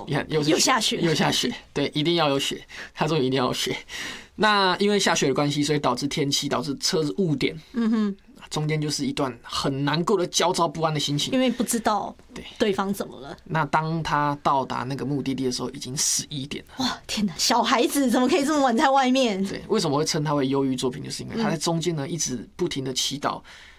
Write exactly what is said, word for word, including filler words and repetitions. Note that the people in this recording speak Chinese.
你看又是又下雪， 又下雪，对，一定要有雪，他说一定要有雪。那因为下雪的关系，所以导致天气，导致车子误点。嗯哼，中间就是一段很难过的焦躁不安的心情， 因为不知道对方怎么了。 那当他到达那个目的地的时候，已经十一点了。 哇，天哪！小孩子怎么可以这么晚在外面？ 对，为什么会称他为忧郁作品，就是因为他在中间呢一直不停的祈祷